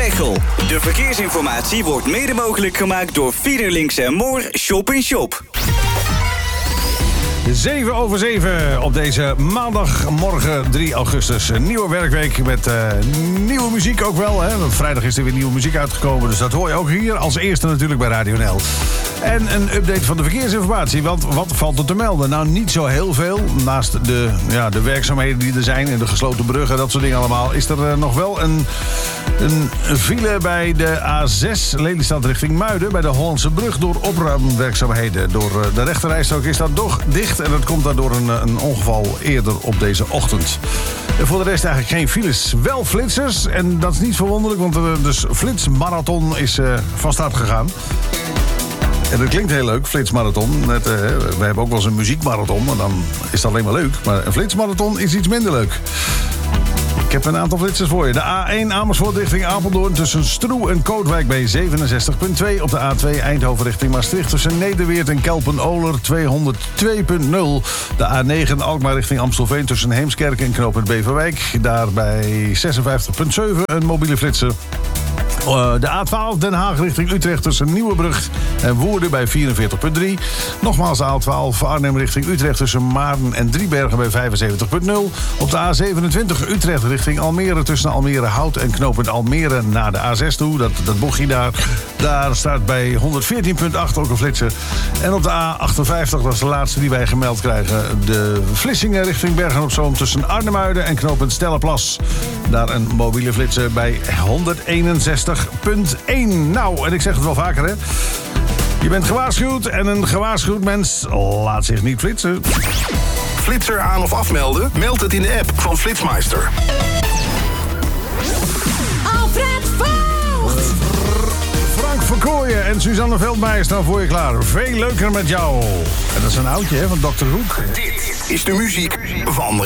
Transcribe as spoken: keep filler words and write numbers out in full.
Veghel. De verkeersinformatie wordt mede mogelijk gemaakt door Fiederlinks en Moor Shop in Shop. zeven over zeven op deze maandagmorgen drie augustus. Een nieuwe werkweek met uh, nieuwe muziek ook wel. Hè? Want vrijdag is er weer nieuwe muziek uitgekomen. Dus dat hoor je ook hier als eerste natuurlijk bij Radio N L. En een update van de verkeersinformatie. Want wat valt er te melden? Nou, niet zo heel veel. Naast de, ja, de werkzaamheden die er zijn en de gesloten bruggen, dat soort dingen allemaal, is er uh, nog wel een, een file bij de A zes Lelystad richting Muiden. Bij de Hollandse brug door opruimwerkzaamheden. Door uh, de rechterrijstrook is dat toch dicht. En dat komt daardoor een, een ongeval eerder op deze ochtend. En voor de rest eigenlijk geen files. Wel flitsers. En dat is niet verwonderlijk, want de dus flitsmarathon is uh, van start gegaan. En dat klinkt heel leuk, flitsmarathon. Net, uh, we hebben ook wel eens een muziekmarathon, maar dan is dat alleen maar leuk. Maar een flitsmarathon is iets minder leuk. Ik heb een aantal flitsers voor je. De A één Amersfoort richting Apeldoorn tussen Stroe en Kootwijk bij zevenenzestig komma twee. Op de A twee Eindhoven richting Maastricht tussen Nederweert en Kelpen-Oler tweehonderdtwee komma nul. De A negen Alkmaar richting Amstelveen tussen Heemskerk en knooppunt Beverwijk. Daar bij zesenvijftig komma zeven een mobiele flitser. Uh, de A twaalf Den Haag richting Utrecht tussen Nieuwebrug en Woerden bij vierenveertig komma drie. Nogmaals de A twaalf Arnhem richting Utrecht tussen Maarden en Driebergen bij vijfenzeventig komma nul. Op de A zevenentwintig Utrecht richting Almere tussen Almere Hout en knooppunt Almere naar de A zes toe. Dat, dat bochtje daar, daar staat bij honderdveertien komma acht ook een flitser. En op de A achtenvijftig, dat is de laatste die wij gemeld krijgen, de Vlissingen richting Bergen-op-Zoom tussen Arnhemuiden en knooppunt Stellenplas. Daar een mobiele flitser bij honderdeenenzestig komma één. Nou, en ik zeg het wel vaker, hè. Je bent gewaarschuwd en een gewaarschuwd mens laat zich niet flitsen. Flitser aan of afmelden? Meld het in de app van Flitsmeister. Alfred Vogt! Frank Verkooyen en Suzanne Veldmeijer staan voor je klaar. Veel leuker met jou. En dat is een oudje, hè, van dokter Hoek. Dit is de muziek van